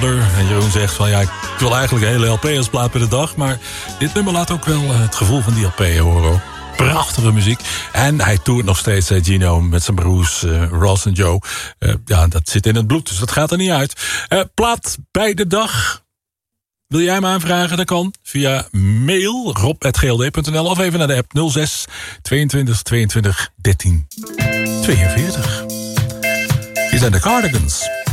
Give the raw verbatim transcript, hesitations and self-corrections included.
Mother. En Jeroen zegt van ja, ik wil eigenlijk een hele L P als plaat per de dag. Maar dit nummer laat ook wel uh, het gevoel van die L P horen hoor. Prachtige muziek. En hij toert nog steeds, uh, Gino, met zijn broers uh, Ross en Joe. Uh, ja, dat zit in het bloed, dus dat gaat er niet uit. Uh, plaat bij de dag. Wil jij me aanvragen? Dat kan via mail rob at g l d punt n l of even naar de app nul zes tweeëntwintig tweeëntwintig dertien tweeënveertig. Hier zijn de Cardigans.